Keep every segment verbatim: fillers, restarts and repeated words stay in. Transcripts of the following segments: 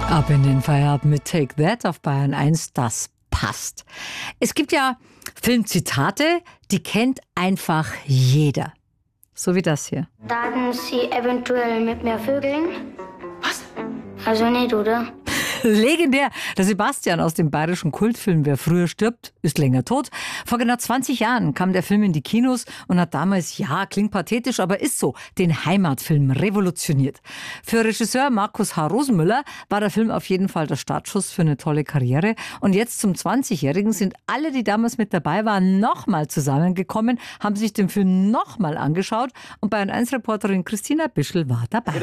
Ab in den Feierabend mit Take That auf Bayern eins, das passt. Es gibt ja Filmzitate, die kennt einfach jeder. So wie das hier. Daten Sie eventuell mit mir vögeln? Was? Also nicht, oder? Legendär. Der Sebastian aus dem bayerischen Kultfilm Wer früher stirbt, ist länger tot. Vor genau zwanzig Jahren kam der Film in die Kinos und hat damals, ja, klingt pathetisch, aber ist so, den Heimatfilm revolutioniert. Für Regisseur Markus H. Rosenmüller war der Film auf jeden Fall der Startschuss für eine tolle Karriere. Und jetzt zum zwanzigjährigen sind alle, die damals mit dabei waren, nochmal zusammengekommen, haben sich den Film nochmal angeschaut und Bayern eins Reporterin Christina Bischl war dabei.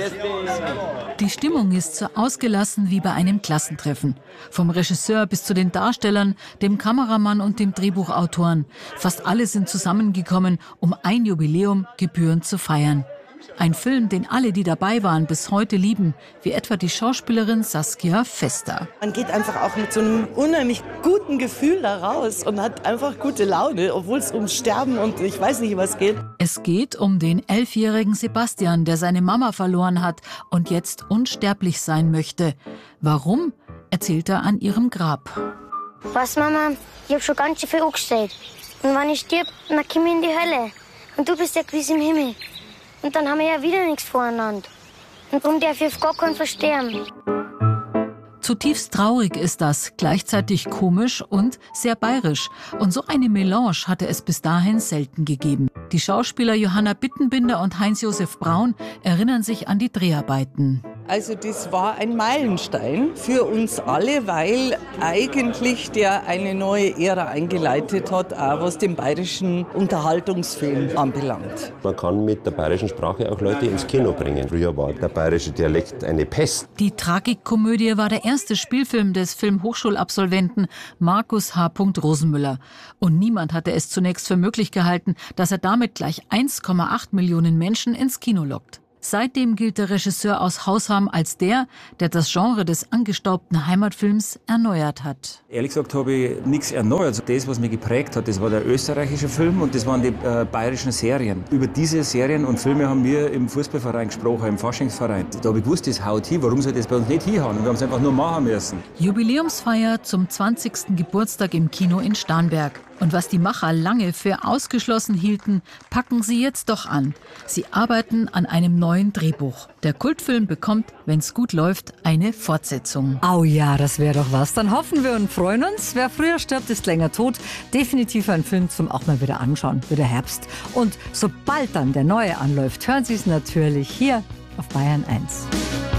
Die Stimmung ist so ausgelassen wie bei einem Klassentreffen. Vom Regisseur bis zu den Darstellern, dem Kameramann und dem Drehbuchautoren. Fast alle sind zusammengekommen, um ein Jubiläum gebührend zu feiern. Ein Film, den alle, die dabei waren, bis heute lieben, wie etwa die Schauspielerin Saskia Fester. Man geht einfach auch mit so einem unheimlich guten Gefühl da raus und hat einfach gute Laune, obwohl es ums Sterben und ich weiß nicht was geht. Es geht um den elfjährigen Sebastian, der seine Mama verloren hat und jetzt unsterblich sein möchte. Warum, erzählt er an ihrem Grab. Was, Mama? Ich hab schon ganz schön viel angestellt. Und wenn ich stirb, dann komm ich in die Hölle. Und du bist ja gewiss im Himmel. Und dann haben wir ja wieder nichts voreinander. Und darum darf ich auf gar keinen versterben. Zutiefst traurig ist das, gleichzeitig komisch und sehr bayerisch. Und so eine Melange hatte es bis dahin selten gegeben. Die Schauspieler Johanna Bittenbinder und Heinz-Josef Braun erinnern sich an die Dreharbeiten. Also das war ein Meilenstein für uns alle, weil eigentlich der eine neue Ära eingeleitet hat, auch was den bayerischen Unterhaltungsfilm anbelangt. Man kann mit der bayerischen Sprache auch Leute ins Kino bringen. Früher war der bayerische Dialekt eine Pest. Die Tragikkomödie war der erste Spielfilm des Filmhochschulabsolventen Markus H. Rosenmüller. Und niemand hatte es zunächst für möglich gehalten, dass er damit gleich eins Komma acht Millionen Menschen ins Kino lockt. Seitdem gilt der Regisseur aus Hausham als der, der das Genre des angestaubten Heimatfilms erneuert hat. Ehrlich gesagt habe ich nichts erneuert. Das, was mich geprägt hat, das war der österreichische Film und das waren die äh, bayerischen Serien. Über diese Serien und Filme haben wir im Fußballverein gesprochen, im Faschingsverein. Da habe ich gewusst, das haut hin. Warum soll das bei uns nicht hinhauen? Und wir haben es einfach nur machen müssen. Jubiläumsfeier zum zwanzigsten Geburtstag im Kino in Starnberg. Und was die Macher lange für ausgeschlossen hielten, packen sie jetzt doch an. Sie arbeiten an einem neuen Drehbuch. Der Kultfilm bekommt, wenn's gut läuft, eine Fortsetzung. Au ja, das wäre doch was. Dann hoffen wir und freuen uns. Wer früher stirbt, ist länger tot. Definitiv ein Film zum auch mal wieder anschauen. Wieder Herbst. Und sobald dann der neue anläuft, hören Sie es natürlich hier auf Bayern eins.